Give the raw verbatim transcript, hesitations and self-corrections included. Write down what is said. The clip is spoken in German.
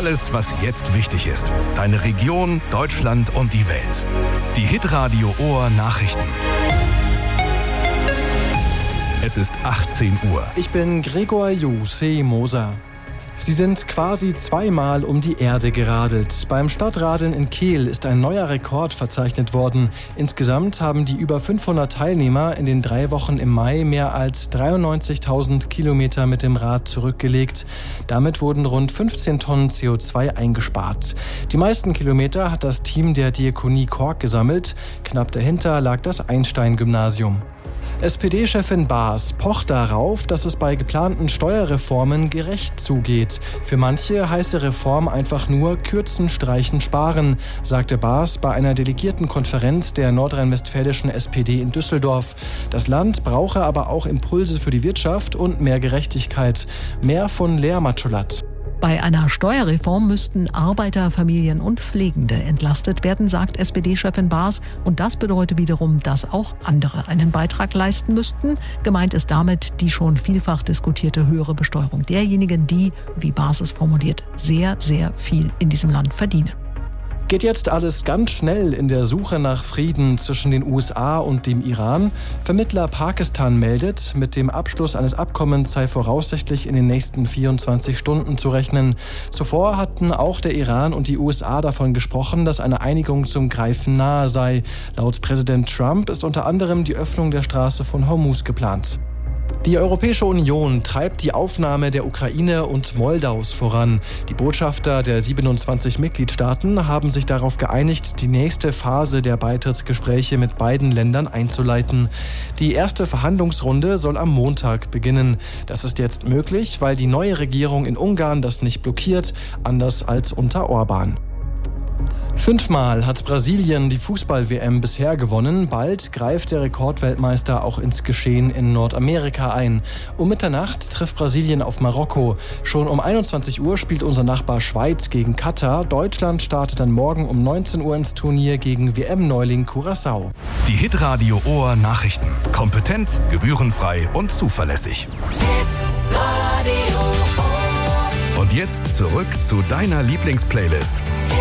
Alles, was jetzt wichtig ist. Deine Region, Deutschland und die Welt. Die Hitradio Ohr Nachrichten. Es ist achtzehn Uhr. Ich bin Gregor Juse-Moser. Sie sind quasi zweimal um die Erde geradelt. Beim Stadtradeln in Kehl ist ein neuer Rekord verzeichnet worden. Insgesamt haben die über fünfhundert Teilnehmer in den drei Wochen im Mai mehr als dreiundneunzigtausend Kilometer mit dem Rad zurückgelegt. Damit wurden rund fünfzehn Tonnen C O zwei eingespart. Die meisten Kilometer hat das Team der Diakonie Kork gesammelt. Knapp dahinter lag das Einstein-Gymnasium. S P D-Chefin Baas pocht darauf, dass es bei geplanten Steuerreformen gerecht zugeht. Für manche heiße Reform einfach nur kürzen, streichen, sparen, sagte Baas bei einer Delegiertenkonferenz der nordrhein-westfälischen S P D in Düsseldorf. Das Land brauche aber auch Impulse für die Wirtschaft und mehr Gerechtigkeit. Mehr von Lea Matschulat. Bei einer Steuerreform müssten Arbeiter, Familien und Pflegende entlastet werden, sagt S P D-Chefin Baas. Und das bedeutet wiederum, dass auch andere einen Beitrag leisten müssten. Gemeint ist damit die schon vielfach diskutierte höhere Besteuerung derjenigen, die, wie Baas es formuliert, sehr, sehr viel in diesem Land verdienen. Geht jetzt alles ganz schnell in der Suche nach Frieden zwischen den U S A und dem Iran? Vermittler Pakistan meldet, mit dem Abschluss eines Abkommens sei voraussichtlich in den nächsten vierundzwanzig Stunden zu rechnen. Zuvor hatten auch der Iran und die U S A davon gesprochen, dass eine Einigung zum Greifen nahe sei. Laut Präsident Trump ist unter anderem die Öffnung der Straße von Hormuz geplant. Die Europäische Union treibt die Aufnahme der Ukraine und Moldaus voran. Die Botschafter der siebenundzwanzig Mitgliedstaaten haben sich darauf geeinigt, die nächste Phase der Beitrittsgespräche mit beiden Ländern einzuleiten. Die erste Verhandlungsrunde soll am Montag beginnen. Das ist jetzt möglich, weil die neue Regierung in Ungarn das nicht blockiert, anders als unter Orban. Fünfmal hat Brasilien die Fußball-W M bisher gewonnen. Bald greift der Rekordweltmeister auch ins Geschehen in Nordamerika ein. Um Mitternacht trifft Brasilien auf Marokko. Schon um einundzwanzig Uhr spielt unser Nachbar Schweiz gegen Katar. Deutschland startet dann morgen um neunzehn Uhr ins Turnier gegen W M-Neuling Curaçao. Die Hitradio Ohr Nachrichten. Kompetent, gebührenfrei und zuverlässig. Und jetzt zurück zu deiner Lieblingsplaylist.